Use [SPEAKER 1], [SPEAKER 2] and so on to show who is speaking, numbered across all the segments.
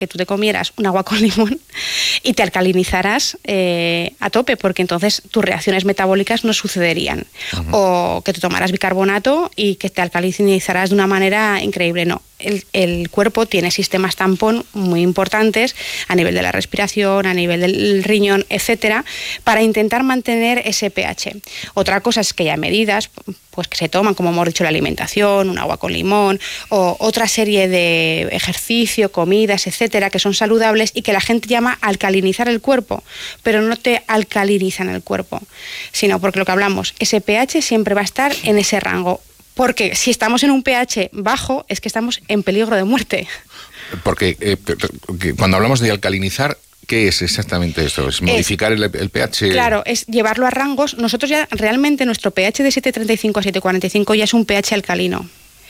[SPEAKER 1] que tú te comieras un agua con limón y te alcalinizaras a tope, porque entonces tus reacciones metabólicas no sucederían. O que te tomaras bicarbonato y que te alcalinizarás de una manera increíble. No, el cuerpo tiene sistemas tampón muy importantes a nivel de la respiración, a nivel del riñón, etcétera, para intentar mantener ese pH. Otra cosa es que hay medidas pues que se toman, como hemos dicho, la alimentación, un agua con limón, o otra serie de ejercicio, comidas, etcétera, que son saludables y que la gente llama alcalinizar el cuerpo, pero no te alcalinizan el cuerpo, sino porque lo que hablamos, ese pH siempre va a estar en ese rango. Porque si estamos en un pH bajo, es que estamos en peligro de muerte.
[SPEAKER 2] Porque cuando hablamos de alcalinizar, ¿qué es exactamente esto? ¿Es modificar el pH?
[SPEAKER 1] Claro, es llevarlo a rangos. Nosotros ya realmente nuestro pH de 7,35 a 7,45 ya es un pH alcalino.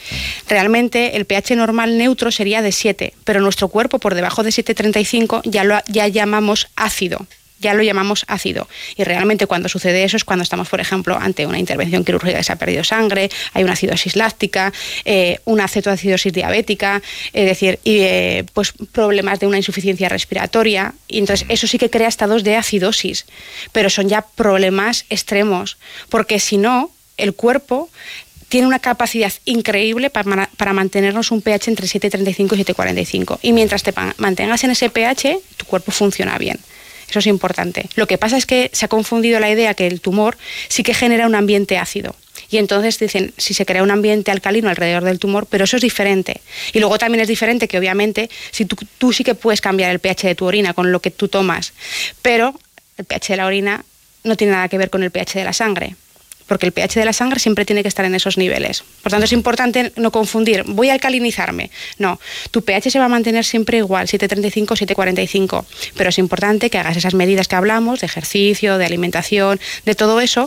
[SPEAKER 1] Realmente el pH normal neutro sería de 7, pero nuestro cuerpo por debajo de 7,35 ya llamamos ácido. Ya lo llamamos ácido. Y realmente cuando sucede eso es cuando estamos, por ejemplo, ante una intervención quirúrgica que se ha perdido sangre, hay una acidosis láctica, una cetoacidosis diabética, es decir, pues problemas de una insuficiencia respiratoria. Y entonces eso sí que crea estados de acidosis, pero son ya problemas extremos, porque si no, el cuerpo tiene una capacidad increíble para mantenernos un pH entre 7,35 y 7,45. Y mientras te mantengas en ese pH, tu cuerpo funciona bien. Eso es importante. Lo que pasa es que se ha confundido la idea que el tumor sí que genera un ambiente ácido. Y entonces dicen, si se crea un ambiente alcalino alrededor del tumor, pero eso es diferente. Y luego también es diferente que obviamente si tú sí que puedes cambiar el pH de tu orina con lo que tú tomas, pero el pH de la orina no tiene nada que ver con el pH de la sangre, porque el pH de la sangre siempre tiene que estar en esos niveles. Por tanto, es importante no confundir, voy a alcalinizarme. No, tu pH se va a mantener siempre igual, 7,35, 7,45. Pero es importante que hagas esas medidas que hablamos, de ejercicio, de alimentación, de todo eso,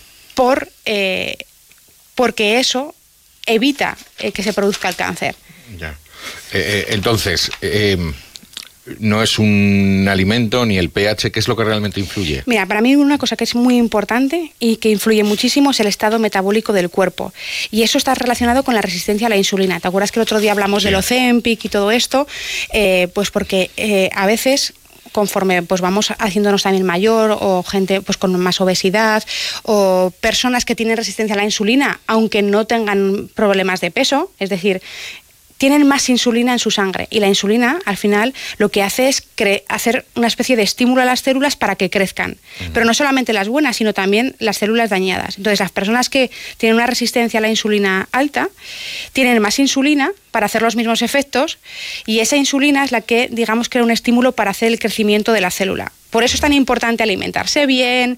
[SPEAKER 1] porque eso evita que se produzca el cáncer.
[SPEAKER 2] Ya. Entonces, no es un alimento ni el pH, ¿qué es lo que realmente influye?
[SPEAKER 1] Mira, para mí una cosa que es muy importante y que influye muchísimo es el estado metabólico del cuerpo. Y eso está relacionado con la resistencia a la insulina. ¿Te acuerdas que el otro día hablamos del Ozempic y todo esto? Pues porque a veces, conforme pues vamos haciéndonos también mayor, o gente pues con más obesidad, o personas que tienen resistencia a la insulina, aunque no tengan problemas de peso, es decir, tienen más insulina en su sangre, y la insulina al final lo que hace es hacer una especie de estímulo a las células para que crezcan, pero no solamente las buenas, sino también las células dañadas. Entonces las personas que tienen una resistencia a la insulina alta tienen más insulina para hacer los mismos efectos, y esa insulina es la que, digamos, crea un estímulo para hacer el crecimiento de la célula. Por eso es tan importante alimentarse bien,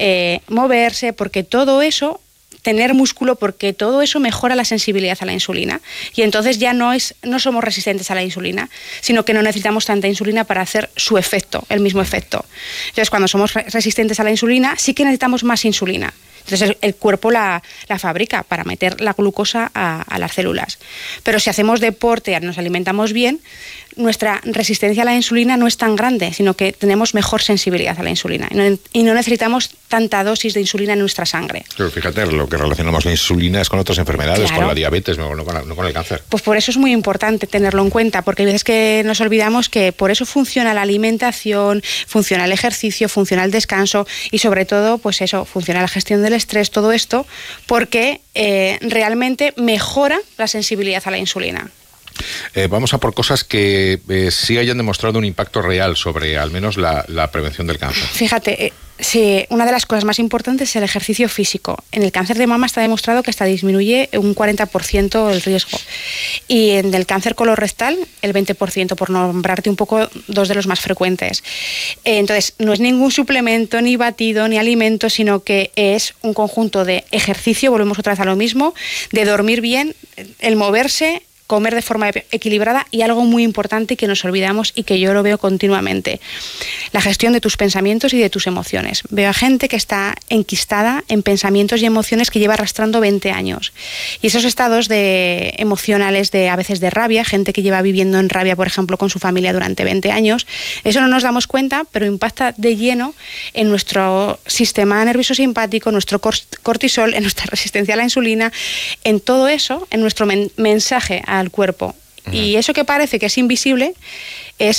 [SPEAKER 1] moverse, porque todo eso, tener músculo, porque todo eso mejora la sensibilidad a la insulina, y entonces ya no somos resistentes a la insulina, sino que no necesitamos tanta insulina para hacer su efecto, el mismo efecto. Entonces cuando somos resistentes a la insulina sí que necesitamos más insulina. Entonces el cuerpo la fabrica para meter la glucosa a las células. Pero si hacemos deporte, nos alimentamos bien, nuestra resistencia a la insulina no es tan grande, sino que tenemos mejor sensibilidad a la insulina y no necesitamos tanta dosis de insulina en nuestra sangre.
[SPEAKER 2] Pero fíjate, lo que relacionamos la insulina es con otras enfermedades, claro, con la diabetes, no con el cáncer.
[SPEAKER 1] Pues por eso es muy importante tenerlo en cuenta, porque hay veces que nos olvidamos que por eso funciona la alimentación, funciona el ejercicio, funciona el descanso y sobre todo, pues eso, funciona la gestión del estrés, todo esto, porque realmente mejora la sensibilidad a la insulina.
[SPEAKER 2] Vamos a por cosas que sí hayan demostrado un impacto real sobre al menos la prevención del cáncer.
[SPEAKER 1] Fíjate, sí, una de las cosas más importantes es el ejercicio físico. En el cáncer de mama está demostrado que hasta disminuye un 40% el riesgo. Y en el cáncer colorectal, el 20%, por nombrarte un poco dos de los más frecuentes. Entonces, no es ningún suplemento, ni batido, ni alimento, sino que es un conjunto de ejercicio, volvemos otra vez a lo mismo, de dormir bien, el moverse, comer de forma equilibrada y algo muy importante que nos olvidamos y que yo lo veo continuamente, la gestión de tus pensamientos y de tus emociones. Veo a gente que está enquistada en pensamientos y emociones que lleva arrastrando 20 años. Y esos estados emocionales, a veces de rabia, gente que lleva viviendo en rabia, por ejemplo, con su familia durante 20 años, eso no nos damos cuenta, pero impacta de lleno en nuestro sistema nervioso simpático, nuestro cortisol, en nuestra resistencia a la insulina, en todo eso, en nuestro mensaje al cuerpo. Y eso que parece que es invisible es